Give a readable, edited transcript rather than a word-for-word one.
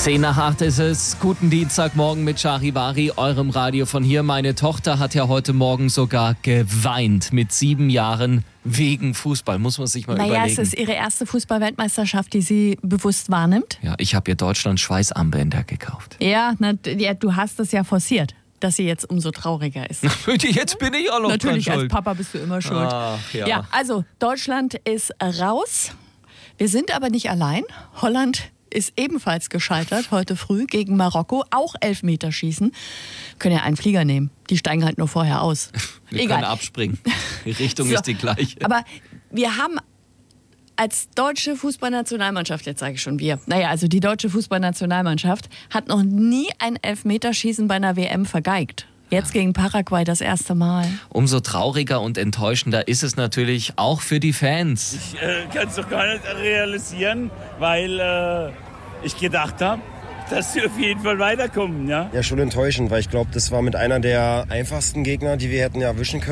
10:08 ist es. Guten Dienstagmorgen mit Charivari, eurem Radio von hier. Meine Tochter hat ja heute Morgen sogar geweint mit 7 Jahren wegen Fußball. Muss man sich mal überlegen. Naja, es ist ihre erste Fußball-Weltmeisterschaft, die sie bewusst wahrnimmt. Ja, ich habe ihr Deutschland Schweißarmbänder gekauft. Ja, du hast es ja forciert, dass sie jetzt umso trauriger ist. Jetzt bin ich auch noch Natürlich, dran als schuld. Papa bist du immer schuld. Ach, ja. Ja, also Deutschland ist raus. Wir sind aber nicht allein. Holland ist ebenfalls gescheitert heute früh gegen Marokko. Auch Elfmeterschießen. Können ja einen Flieger nehmen. Die steigen halt nur vorher aus. Wir können abspringen. Die Richtung ist die gleiche. Aber wir haben als deutsche Fußballnationalmannschaft, jetzt sage ich schon wir, also die deutsche Fußballnationalmannschaft hat noch nie ein Elfmeterschießen bei einer WM vergeigt. Jetzt gegen Paraguay das erste Mal. Umso trauriger und enttäuschender ist es natürlich auch für die Fans. Ich kann es doch gar nicht realisieren, weil ich gedacht habe, dass sie auf jeden Fall weiterkommen. Ja, schon enttäuschend, weil ich glaube, das war mit einer der einfachsten Gegner, die wir hätten erwischen können.